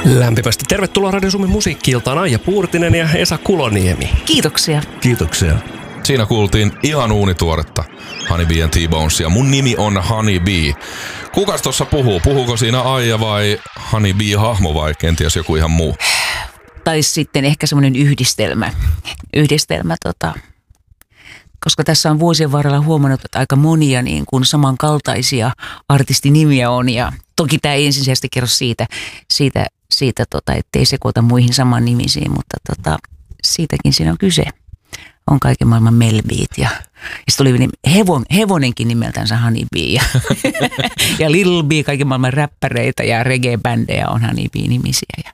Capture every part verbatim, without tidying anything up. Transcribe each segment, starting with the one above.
Lämpimästi tervetuloa Radio Suomen musiikki-iltaan Aija Puurtinen ja Esa Kuloniemi. Kiitoksia. Kiitoksia. Siinä kuultiin ihan uunituoretta Honey Bee and T-Bonesia. Mun nimi on Honey Bee. Kukas tossa puhuu? Puhuuko siinä Aija vai Honey Bee-hahmo vai kenties joku ihan muu? Tai sitten ehkä semmoinen yhdistelmä. Yhdistelmä tota... Koska tässä on vuosien varrella huomannut, että aika monia niin kuin samankaltaisia artistinimiä on. Ja toki tämä ei ensisijaisesti kerro siitä, siitä, siitä tota, ettei sekoita muihin saman nimisiin, mutta tota, siitäkin siinä on kyse. On kaiken maailman Melbeet ja, ja sitten oli hevon, hevonenkin nimeltänsä Honey Bee ja, ja Lil Bee, kaiken maailman räppäreitä ja reggae-bändejä on Honey Bee-nimisiä. Ja.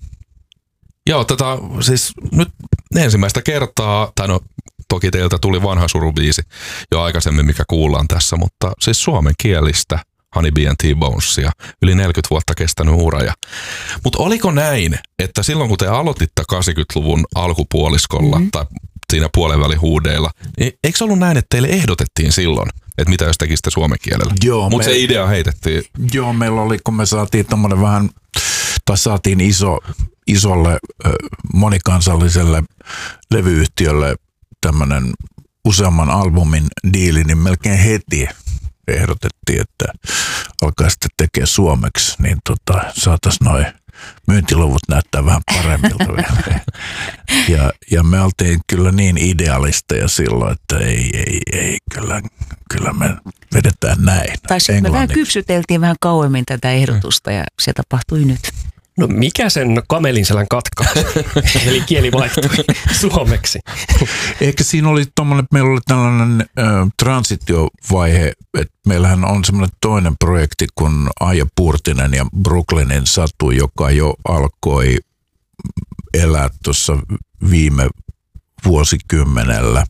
Joo, tätä siis nyt ensimmäistä kertaa, tai no toki teiltä tuli vanha surubiisi jo aikaisemmin, mikä kuullaan tässä, mutta siis suomenkielistä Honey Bee and T-Bonesia, yli neljäkymmentä vuotta kestänyt ura. Mutta oliko näin, että silloin kun te aloititte kahdeksankymmentäluvun alkupuoliskolla mm-hmm. tai siinä puolenvälin huudeilla, niin eikö se ollut näin, että teille ehdotettiin silloin, että mitä jos tekisitte suomen kielellä? Mutta se idea heitettiin. Joo, meillä oli, kun me saatiin tommoinen vähän, tai saatiin iso, isolle monikansalliselle levyyhtiölle tämmöinen useamman albumin diili, niin melkein heti ehdotettiin, että alkaa sitten tekee suomeksi, niin tota, saataisiin noin myyntiluvut näyttää vähän paremmilta vielä. Ja, ja me oltiin kyllä niin idealisteja silloin, että ei, ei, ei, kyllä, kyllä me vedetään näin. Tai sitten me vähän kypsyteltiin vähän kauemmin tätä ehdotusta ja se tapahtui nyt. No mikä sen kamelin selän katkaisi? Eli kieli vaihtui suomeksi. Ehkä siinä oli tommoinen, meillä oli tällainen äh, transitiovaihe, että meillähän on semmoinen toinen projekti kuin Aija Puurtinen ja Brooklynin Satu, joka jo alkoi elää tuossa viime vuosikymmenellä.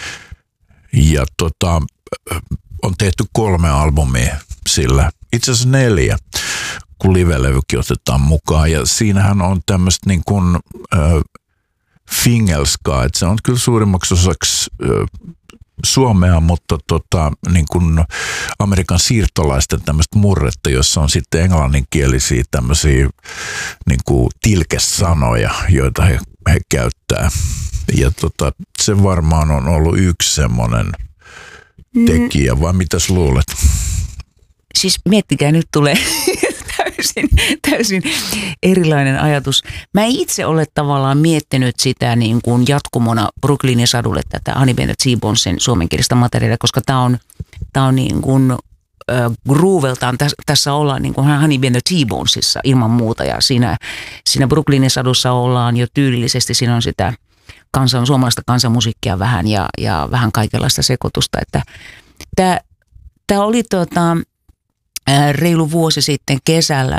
Ja tota, on tehty kolme albumia sillä, itse asiassa neljä, kun live-levykin otetaan mukaan. Ja siinähän on tämmöistä niin kuin äh, fingelskaa, että se on kyllä suurimmaksi osaksi äh, suomea, mutta tota, niin kuin Amerikan siirtolaisten tämmöistä murretta, jossa on sitten englanninkielisiä tämmöisiä niin kuin tilkesanoja, joita he, he käyttää. Ja tota, se varmaan on ollut yksi semmoinen tekijä, vai mitäs luulet? Siis miettikää, nyt tulee täysin, täysin erilainen ajatus. Mä en itse ole tavallaan miettinyt sitä niin kuin jatkumona Brooklynin Sadulle tätä Honey Bee and T-Bonesen suomenkielistä materiaalia, koska tää on, tää on niin kuin äh, grooveltaan, täs, tässä ollaan niin kuin Honey Bee and T-Bonesissa ilman muuta ja siinä, siinä Brooklynin Sadussa ollaan jo tyylillisesti, siinä on sitä kansan, suomalaista kansanmusiikkia vähän ja, ja vähän kaikenlaista sekoitusta, että tää, tää oli tota reilu vuosi sitten kesällä.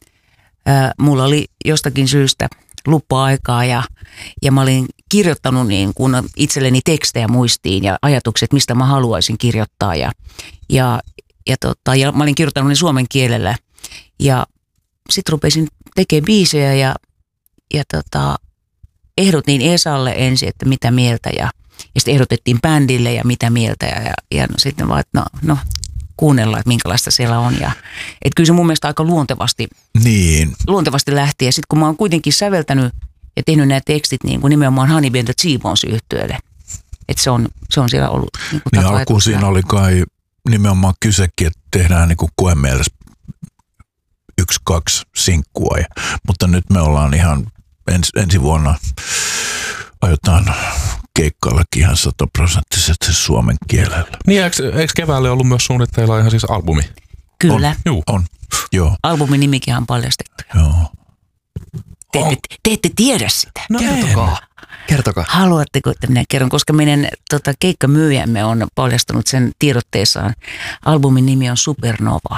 Mulla oli jostakin syystä luppa-aikaa ja, ja mä olin kirjoittanut niin kuin itselleni tekstejä muistiin ja ajatukset, mistä mä haluaisin kirjoittaa. Ja, ja, ja, tota, ja mä olin kirjoittanut ne suomen kielellä. Ja sitten rupesin tekemään biisejä ja, ja tota, ehdotin Esalle ensin, että mitä mieltä. Ja, ja sitten ehdotettiin bändille ja mitä mieltä. Ja, ja, ja no, sitten vaan, että no... no kuunnella, että minkälaista siellä on. Ja, että kyllä se mun mielestä aika luontevasti, niin. luontevasti lähti. Ja sitten kun mä oon kuitenkin säveltänyt ja tehnyt nämä tekstit niin kuin nimenomaan Honey Bee and T-Bonesen-yhtyeelle. Että se on, se on siellä ollut. Niin, niin alkuun siinä oli kai nimenomaan kysekin, että tehdään niin kuin koemielessä yksi, kaksi sinkkua. Ja, mutta nyt me ollaan ihan ens, ensi vuonna aiotaan keikkaillakin ihan sataprosenttisesti suomen kielellä. Niin, eikö, eikö keväälle ollut myös suunnitteilla ihan siis albumi? Kyllä. On, juu, on. Joo. Albumin nimikin on paljastettu. Joo. Te ette, te ette tiedä sitä. No kertokaa. Kertokaa. Haluatteko, että minä kerron, koska meidän tota, keikkamyyjämme on paljastanut sen tiedotteessaan. Albumin nimi on Supernova.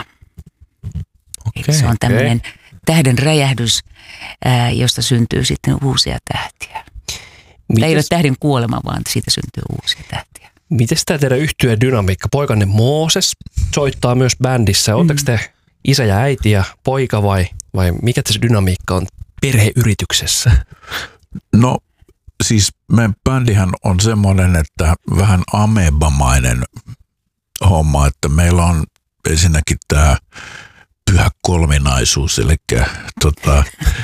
Okay, se on tämmöinen okay. tähden räjähdys, ää, josta syntyy sitten uusia tähtiä. Mites? Tämä ei ole tähden kuolema, vaan siitä syntyy uusia tähtiä. Miten tämä teidän yhtyeen dynamiikka? Poikanne Mooses soittaa myös bändissä. Mm. Oletteko te isä ja äiti ja poika vai, vai mikä se dynamiikka on perheyrityksessä? No siis meidän bändihän on semmoinen, että vähän amebamainen homma, että meillä on ensinnäkin tämä pyhä kolminaisuus, eli tota,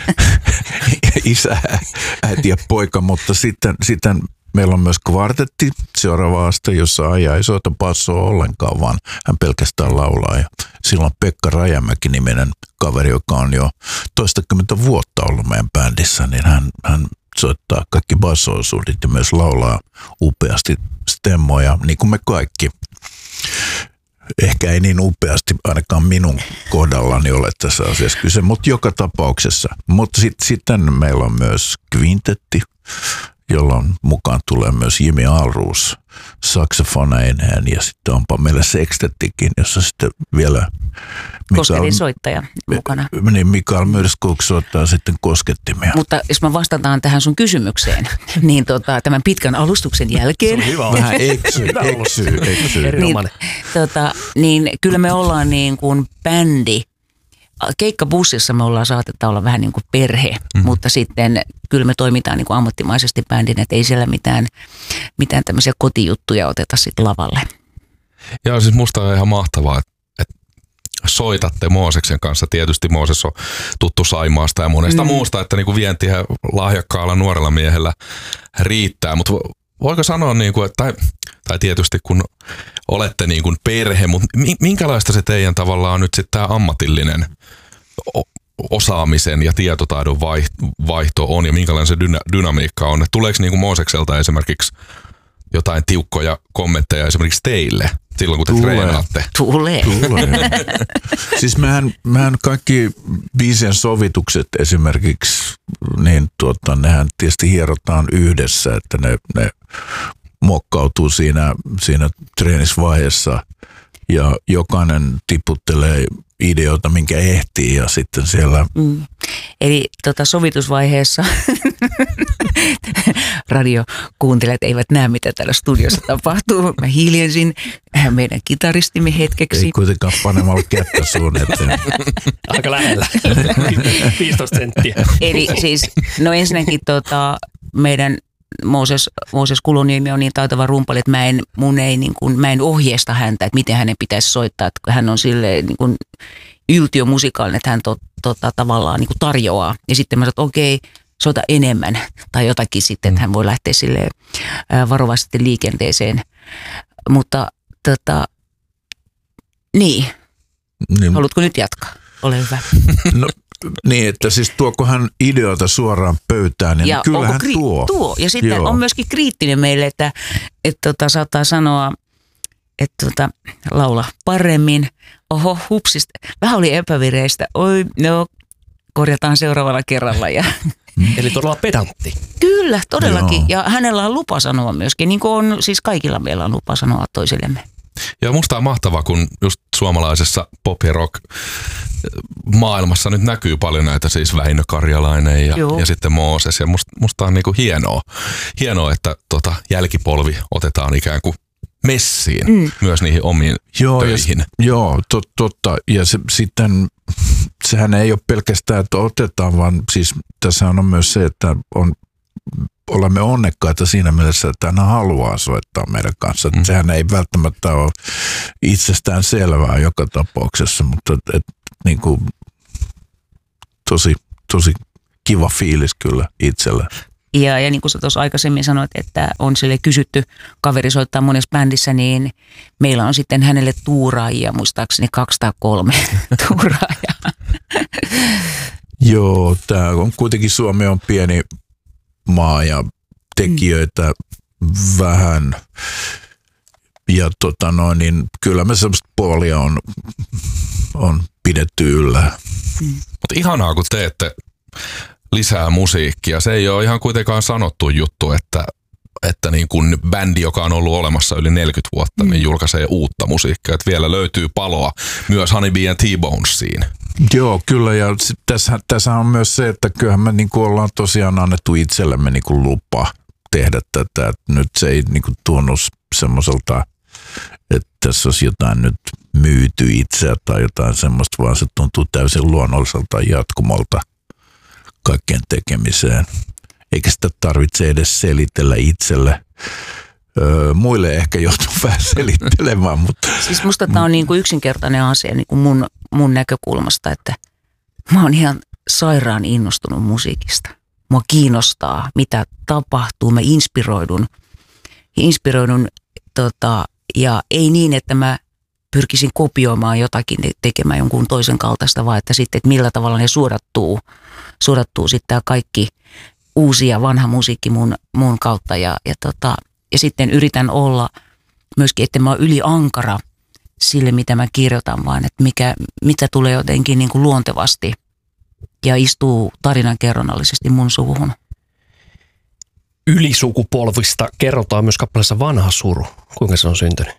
isä, äiti ja poika, mutta sitten, sitten meillä on myös kvartetti seuraava aste, jossa Aija ei soita bassoa ollenkaan, vaan hän pelkästään laulaa. Ja silloin Pekka Rajamäki-niminen kaveri, joka on jo toistakymmentä vuotta ollut meidän bändissä, niin hän, hän soittaa kaikki basso-osuudet ja myös laulaa upeasti stemmoja, niin kuin me kaikki. Ehkä ei niin upeasti ainakaan minun kohdallani ole tässä asiassa kyse, mutta joka tapauksessa. Mutta sitten sit meillä on myös kvintetti, jolloin mukaan tulee myös Jimmy Alruus saksofoneineen ja sitten onpa meillä sekstettikin, jossa sitten vielä Kosketinsoittaja mukana. Niin, Mikael Myrskog soittaa sitten koskettimia. Mutta jos mä vastataan tähän sun kysymykseen, niin tota, tämän pitkän alustuksen jälkeen. Hyvä. Vähän eksyy, eksyy, eksyy. niin, tota, niin kyllä me ollaan niin kuin bändi. Keikkabussissa me ollaan saatetaan olla vähän niin kuin perhe, mm-hmm. mutta sitten kyllä me toimitaan niin kuin ammattimaisesti bändin, että ei siellä mitään, mitään tämmöisiä kotijuttuja oteta sitten lavalle. Joo, siis musta on ihan mahtavaa, että, että soitatte Mooseksen kanssa. Tietysti Mooses on tuttu Saimaasta ja monesta mm. muusta, että niin kuin vientiä lahjakkaalla nuorella miehellä riittää, mutta voiko sanoa, niin kuin, että, tai, tai tietysti kun olette niin kuin perhe, mutta minkälaista se teidän tavallaan nyt sitten tämä ammatillinen osaamisen ja tietotaidon vaihto on ja minkälainen se dyna- dynamiikka on? Tuleeko niin kuin Moosekselta esimerkiksi jotain tiukkoja kommentteja esimerkiksi teille silloin, kun te Tulee. treenaatte? Tulee. Tulee. Siis mehän, mehän kaikki biisien sovitukset esimerkiksi, niin tuota, nehän tietysti hierotaan yhdessä, että ne, ne mokkautuu siinä, siinä treenisvaiheessa ja jokainen tiputtelee ideoita, minkä ehtii ja sitten siellä... Mm. Eli tota, sovitusvaiheessa radiokuuntelijat eivät näe, mitä täällä studiossa tapahtuu. Mä hiljensin meidän kitaristimme hetkeksi. Ei kuitenkaan panemalla kättä suun eteen. Aika lähellä. viisitoista senttiä. Eli siis, no ensinnäkin tota, meidän Mooses, Mooses Kuloniemi on niin taitava rumpali, että mä en, mun ei, niin kuin, mä en ohjeista häntä, että miten hänen pitäisi soittaa. Että hän on silleen niin kuin yltiömusikaalinen, että hän to, tota, tavallaan niin kuin tarjoaa. Ja sitten mä sanon, että okei, soita enemmän tai jotakin sitten, että hän voi lähteä silleen ää, varovasti liikenteeseen. Mutta tota, niin. niin. Haluatko nyt jatkaa? Ole hyvä. No, niin, että siis tuoko hän ideoita suoraan pöytään, niin ja kyllähän kri- tuo. tuo. Ja sitten Joo. on myöskin kriittinen meille, että et tota, saattaa sanoa, että tota, laula paremmin. Oho, hupsista. Vähän oli epävireistä. Oi, no, korjataan seuraavalla kerralla. Ja Eli todella pedantti. Kyllä, todellakin. Joo. Ja hänellä on lupa sanoa myöskin, niin kuin on, siis kaikilla meillä on lupa sanoa toisillemme. Ja musta on mahtavaa, kun just suomalaisessa pop ja rock maailmassa nyt näkyy paljon näitä, siis Väinö Karjalainen ja, ja sitten Mooses. Ja musta, musta on niinku hienoa, hienoa, että tota jälkipolvi otetaan ikään kuin messiin mm. myös niihin omiin joo, töihin. Ja, joo, tot, totta. Ja se, sitten sehän ei ole pelkästään, että otetaan, vaan siis tässä on myös se, että on, olemme onnekkaita siinä mielessä, että hän haluaa soittaa meidän kanssa. Mm. Sehän ei välttämättä ole itsestään selvää joka tapauksessa, mutta et, et, niin kuin, tosi, tosi kiva fiilis kyllä itsellä. Ja, ja niin kuin sä tuossa aikaisemmin sanoit, että on sille kysytty, kaveri soittaa monessa bändissä, niin meillä on sitten hänelle tuuraajia, muistaakseni kaksi tai kolme tuuraajaa. Joo, tämä on kuitenkin, Suomi on pieni maa ja tekijöitä mm. vähän. Ja tota noin, niin kyllä me semmoista puolia on, on pidetty yllä. Mm. Mutta ihanaa, kun teette lisää musiikkia. Se ei ole ihan kuitenkaan sanottu juttu, että, että niin kun bändi, joka on ollut olemassa yli neljäkymmentä vuotta, mm. niin julkaisee uutta musiikkia. Että vielä löytyy paloa myös Honeybee and T-Bonesiin. Joo, kyllä. Ja tässä, tässä on myös se, että kyllähän me niin kuin ollaan tosiaan annettu itsellemme niin kuin lupa tehdä tätä. Että nyt se ei niin kuin tunnu semmoiselta, että tässä olisi jotain nyt myyty itseä tai jotain semmoista, vaan se tuntuu täysin luonnolliselta jatkumolta kaikkeen tekemiseen. Eikä sitä tarvitse edes selitellä itselle. Öö, muille ehkä joutuu vähän selittelemään, mutta... Siis musta tämä on niin kuin yksinkertainen asia niin kuin mun, mun näkökulmasta, että mä oon ihan sairaan innostunut musiikista. Mua kiinnostaa, mitä tapahtuu. Mä inspiroidun, inspiroidun tota, ja ei niin, että mä pyrkisin kopioimaan jotakin, tekemään jonkun toisen kaltaista, vaan että sitten, että millä tavalla ne suodattuu, suodattuu sitten tämä kaikki uusi ja vanha musiikki mun, mun kautta. Ja, ja, tota, ja sitten yritän olla myöskin, että mä oon yli ankara sille, mitä mä kirjoitan, vaan että mikä, mitä tulee jotenkin niin kuin luontevasti ja istuu tarinan kerronnallisesti mun suuhun. Ylisukupolvista kerrotaan myös kappaleessa Vanha suru. Kuinka se on syntynyt?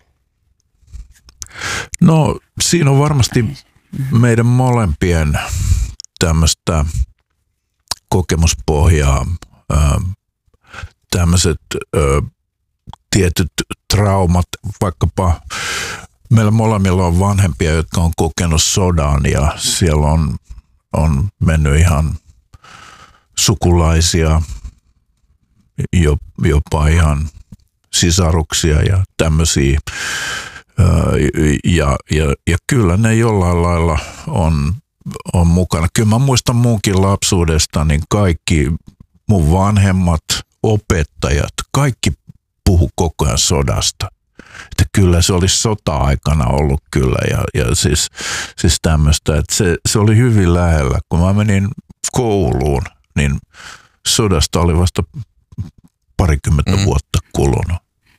No siinä on varmasti meidän molempien tämmöistä kokemuspohjaa, tämmöiset tietyt traumat, vaikkapa meillä molemmilla on vanhempia, jotka on kokenut sodan ja siellä on, on mennyt ihan sukulaisia, jopa ihan sisaruksia ja tämmöisiä. Ja, ja, ja kyllä ne jollain lailla on, on mukana. Kyllä mä muistan munkin lapsuudesta, niin kaikki mun vanhemmat, opettajat, kaikki puhu koko ajan sodasta. Että kyllä se oli sota-aikana ollut kyllä ja, ja siis, siis tämmöistä, että se, se oli hyvin lähellä. Kun mä menin kouluun, niin sodasta oli vasta parikymmentä mm. vuotta kulunut.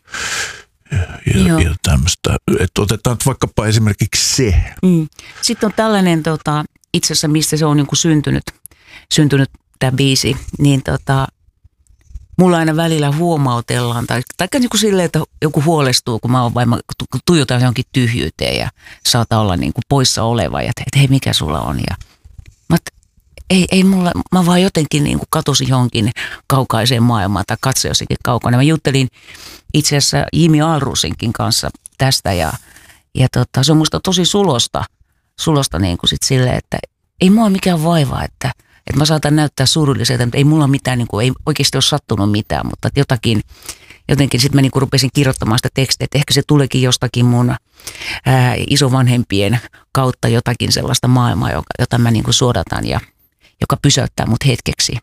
Ja, ja tämmöistä. Että otetaan vaikkapa esimerkiksi se. Mm. Sitten on tällainen, tota, itse asiassa mistä se on niin kuin syntynyt, syntynyt tämä biisi, niin tota, mulla aina välillä huomautellaan, tai, tai niin kuin silleen, että joku huolestuu, kun mä oon vain, kun tuijotan johonkin tyhjyyteen ja saattaa olla niin kuin poissa oleva, ja että hei, mikä sulla on, ja mä, ei, ei mulla, mä vaan jotenkin niin kuin katosin johonkin kaukaiseen maailmaan, tai katsoin jossakin kaukana. Mä juttelin itse asiassa Jimi Aalrusinkin kanssa tästä, ja, ja tota, se on musta tosi sulosta, sulosta niin kuin sit silleen, että ei mua mikään vaivaa, että että mä saatan näyttää surulliselta, mutta ei mulla mitään, niin kuin, ei oikeasti ole sattunut mitään, mutta jotakin, jotenkin sitten mä niin kuin rupesin kirjoittamaan sitä tekstiä, että ehkä se tuleekin jostakin mun ää, isovanhempien kautta jotakin sellaista maailmaa, joka, jota mä niin kuin suodatan ja joka pysäyttää mut hetkeksi.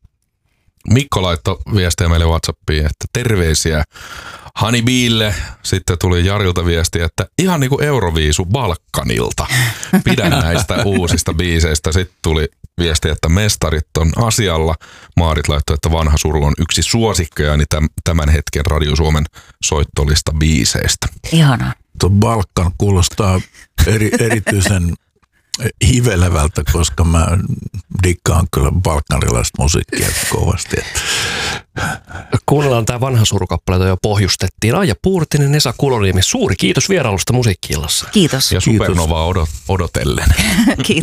Mikko laittoi viestiä meille WhatsAppiin, että terveisiä Honeybille. Sitten tuli Jarilta viesti, että ihan niin kuin Euroviisu Balkanilta. Pidän näistä uusista biiseistä. Sitten tuli viesti, että mestarit on asialla. Maarit laittoi, että Vanha suru on yksi suosikkejani tämän hetken Radio Suomen soittolista biiseistä. Ihanaa. Tuo Balkan kuulostaa eri, erityisen hivelevältä, koska mä dikkaan kyllä balkanilaista musiikkia kovasti. Kuunnellaan tämä Vanha suru-kappale, jota jo pohjustettiin. Aija Puurtinen, Esa Kuloniemi, suuri kiitos vierailusta Musiikki-illassa. Kiitos. Ja Supernovaa odot- odotellen. Kiitos.